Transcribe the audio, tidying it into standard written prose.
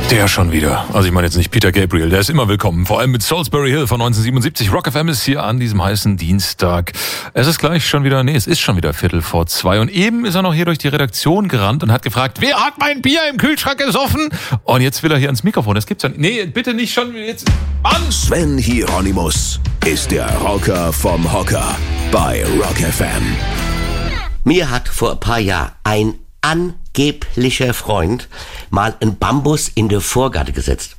Der schon wieder. Also ich meine jetzt nicht Peter Gabriel, der ist immer willkommen. Vor allem mit Salisbury Hill von 1977. Rock FM ist hier an diesem heißen Dienstag. Es ist schon wieder 2:15. Und eben ist er noch hier durch die Redaktion gerannt und hat gefragt, wer hat mein Bier im Kühlschrank gesoffen? Und jetzt will er hier ans Mikrofon. Das gibt's ja nicht. Nee, bitte nicht schon jetzt. Mann! Sven Hieronymus ist der Rocker vom Hocker bei Rock FM. Mir hat vor ein paar Jahren ein angeblicher Freund mal einen Bambus in der Vorgarten gesetzt.